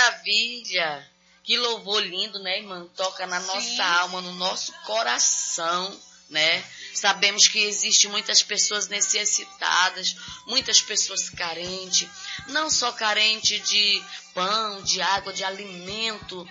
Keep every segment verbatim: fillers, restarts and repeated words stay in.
maravilha! Que louvor lindo, né, irmã? Toca na nossa Sim. alma, no nosso coração, né? Sabemos que existem muitas pessoas necessitadas, muitas pessoas carentes, não só carentes de pão, de água, de alimento,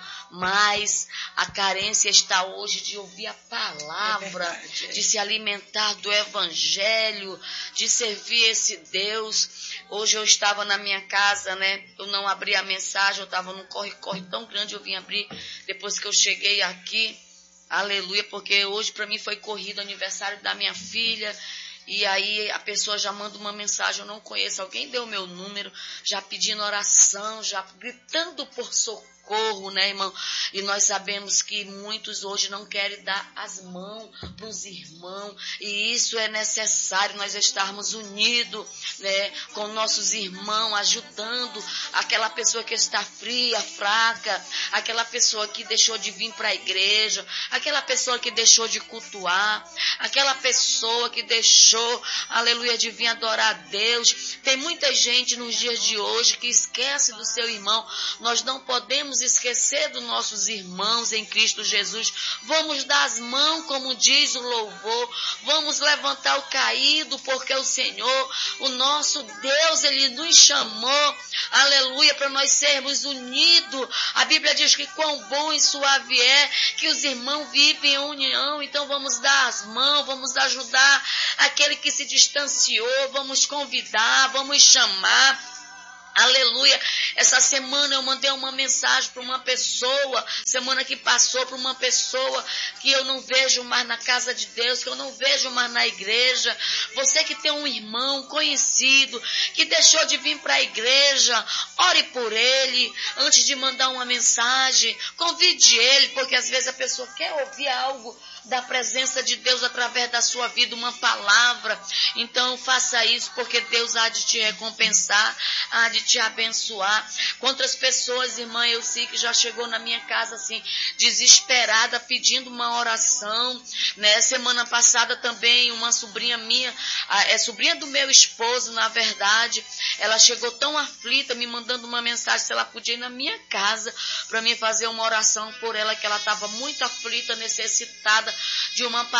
mas a carência está hoje de ouvir a palavra, É verdade, é. de se alimentar do evangelho, de servir esse Deus. Hoje eu estava na minha casa, né? Eu não abri a mensagem, eu estava num corre-corre tão grande, eu vim abrir depois que eu cheguei aqui. Aleluia, porque hoje para mim foi corrido o aniversário da minha filha. E aí a pessoa já manda uma mensagem, eu não conheço, alguém deu meu número, já pedindo oração, já gritando por socorro, né, irmão? E nós sabemos que muitos hoje não querem dar as mãos para os irmãos, e isso é necessário, nós estarmos unidos, né, com nossos irmãos, ajudando aquela pessoa que está fria, fraca, aquela pessoa que deixou de vir para a igreja, aquela pessoa que deixou de cultuar, aquela pessoa que deixou, aleluia, de vir adorar a Deus. Tem muita gente nos dias de hoje que esquece do seu irmão. Nós não podemos esquecer dos nossos irmãos em Cristo Jesus. Vamos dar as mãos, como diz o louvor. Vamos levantar o caído, porque o Senhor, o nosso Deus, Ele nos chamou, aleluia, para nós sermos unidos. A Bíblia diz que quão bom e suave é que os irmãos vivem em união. Então vamos dar as mãos, vamos ajudar aquele que se distanciou, vamos convidar, vamos chamar. Aleluia. Essa semana eu mandei uma mensagem para uma pessoa, semana que passou, para uma pessoa que eu não vejo mais na casa de Deus, que eu não vejo mais na igreja. Você que tem um irmão conhecido, que deixou de vir para a igreja, ore por ele, antes de mandar uma mensagem, convide ele, porque às vezes a pessoa quer ouvir algo da presença de Deus através da sua vida, uma palavra. Então faça isso, porque Deus há de te recompensar, há de te abençoar. Quantas pessoas, irmã, eu sei que já chegou na minha casa assim, desesperada, pedindo uma oração, né? Semana passada também uma sobrinha minha, é sobrinha do meu esposo, na verdade, ela chegou tão aflita, me mandando uma mensagem se ela podia ir na minha casa para mim fazer uma oração por ela, que ela estava muito aflita, necessitada de uma palavra